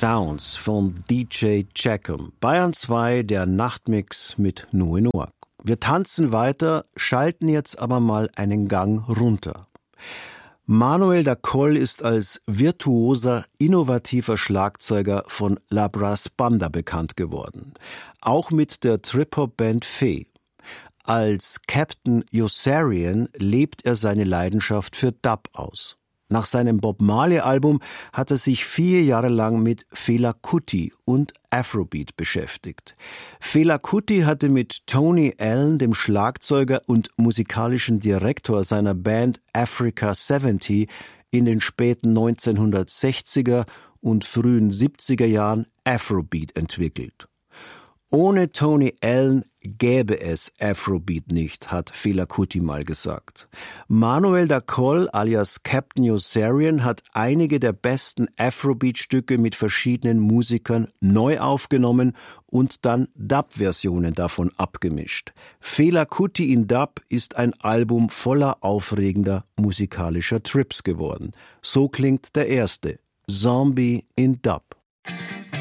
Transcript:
Sounds von DJ Jackum. Bayern 2, der Nachtmix mit Noe Noack. Wir tanzen weiter, schalten jetzt aber mal einen Gang runter. Manuel da Coll ist als virtuoser, innovativer Schlagzeuger von La Brass Banda bekannt geworden. Auch mit der Trip-Hop-Band Fee. Als Captain Yossarian lebt er seine Leidenschaft für Dub aus. Nach seinem Bob Marley-Album hat er sich 4 Jahre lang mit Fela Kuti und Afrobeat beschäftigt. Fela Kuti hatte mit Tony Allen, dem Schlagzeuger und musikalischen Direktor seiner Band Africa 70, in den späten 1960er und frühen 70er Jahren Afrobeat entwickelt. Ohne Tony Allen gäbe es Afrobeat nicht, hat Fela Kuti mal gesagt. Manuel da Coll alias Captain Yossarian hat einige der besten Afrobeat-Stücke mit verschiedenen Musikern neu aufgenommen und dann Dub-Versionen davon abgemischt. Fela Kuti in Dub ist ein Album voller aufregender musikalischer Trips geworden. So klingt der erste, Zombie in Dub.